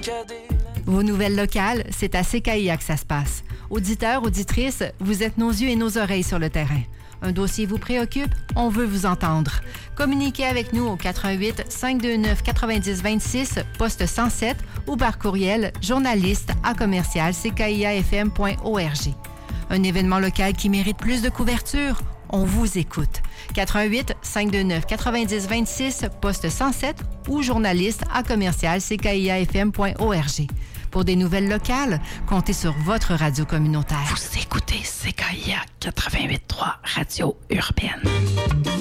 Vos nouvelles locales, c'est à CKIA que ça se passe. Auditeurs, auditrices, vous êtes nos yeux et nos oreilles sur le terrain. Un dossier vous préoccupe? On veut vous entendre. Communiquez avec nous au 88 529 90 26, poste 107 ou par courriel journaliste@ckiafm.org. Un événement local qui mérite plus de couverture? On vous écoute. 88 529 90 26, poste 107 ou journaliste@ckiafm.org. Pour des nouvelles locales, comptez sur votre radio communautaire. Vous écoutez CKIA 88.3 Radio Urbaine.